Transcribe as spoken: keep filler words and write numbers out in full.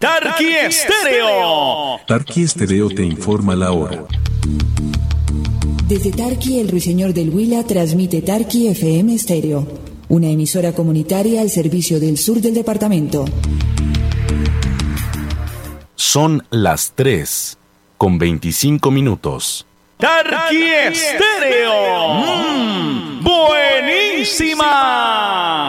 Tarqui Estéreo. Tarqui Estéreo te informa la hora. Desde Tarqui, el Ruiseñor del Huila transmite Tarqui F M Estéreo, una emisora comunitaria al servicio del sur del departamento. Son las tres con veinticinco minutos. Tarqui Estéreo. Mm, buenísima.